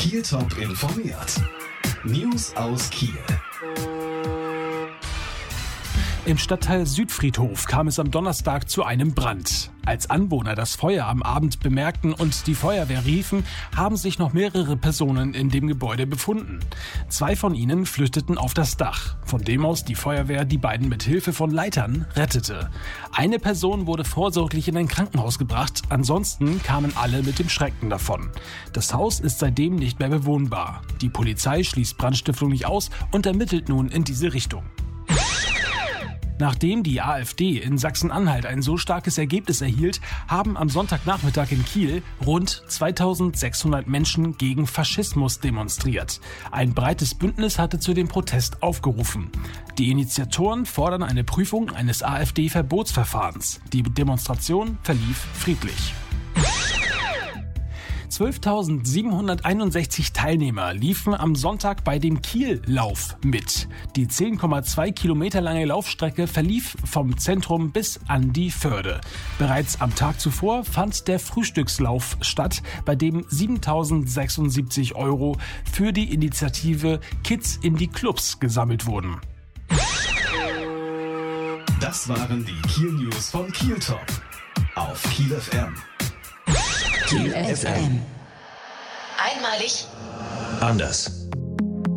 Kiel Top informiert. News aus Kiel. Im Stadtteil Südfriedhof kam es am Donnerstag zu einem Brand. Als Anwohner das Feuer am Abend bemerkten und die Feuerwehr riefen, haben sich noch mehrere Personen in dem Gebäude befunden. 2 von ihnen flüchteten auf das Dach, von dem aus die Feuerwehr die beiden mit Hilfe von Leitern rettete. Eine Person wurde vorsorglich in ein Krankenhaus gebracht, ansonsten kamen alle mit dem Schrecken davon. Das Haus ist seitdem nicht mehr bewohnbar. Die Polizei schließt Brandstiftung nicht aus und ermittelt nun in diese Richtung. Nachdem die AfD in Sachsen-Anhalt ein so starkes Ergebnis erhielt, haben am Sonntagnachmittag in Kiel rund 2600 Menschen gegen Faschismus demonstriert. Ein breites Bündnis hatte zu dem Protest aufgerufen. Die Initiatoren fordern eine Prüfung eines AfD-Verbotsverfahrens. Die Demonstration verlief friedlich. 12.761 Teilnehmer liefen am Sonntag bei dem Kiel-Lauf mit. Die 10,2 Kilometer lange Laufstrecke verlief vom Zentrum bis an die Förde. Bereits am Tag zuvor fand der Frühstückslauf statt, bei dem 7.076 € für die Initiative Kids in die Clubs gesammelt wurden. Das waren die Kiel News von Kiel Top auf Kiel FM. Kiel FM. Einmalig. Anders.